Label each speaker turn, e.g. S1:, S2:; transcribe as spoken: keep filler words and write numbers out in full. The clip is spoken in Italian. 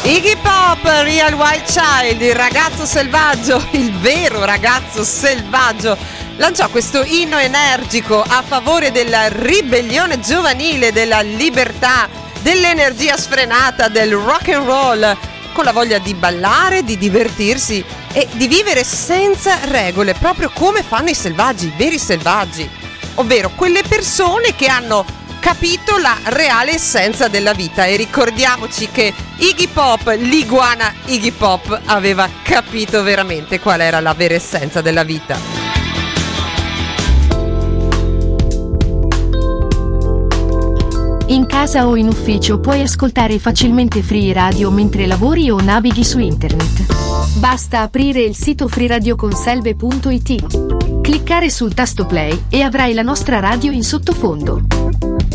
S1: Iggy Pop, Real Wild Child, il ragazzo selvaggio, il vero ragazzo selvaggio, lanciò questo inno energico a favore della ribellione giovanile, della libertà, dell'energia sfrenata, del rock and roll, con la voglia di ballare, di divertirsi e di vivere senza regole, proprio come fanno i selvaggi, i veri selvaggi, ovvero quelle persone che hanno capito la reale essenza della vita. E ricordiamoci che Iggy Pop, l'iguana Iggy Pop, aveva capito veramente qual era la vera essenza della vita.
S2: In casa o in ufficio puoi ascoltare facilmente Free Radio mentre lavori o navighi su internet. Basta aprire il sito free radio conselve punto it, cliccare sul tasto play e avrai la nostra radio in sottofondo.